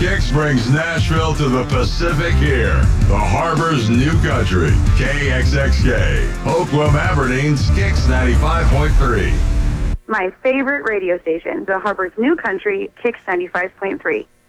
Kix brings Nashville to the Pacific here. The Harbor's new country, KXXK. Oakland, Aberdeen's Kix 95.3. My favorite radio station, the Harbor's new country, Kix 95.3.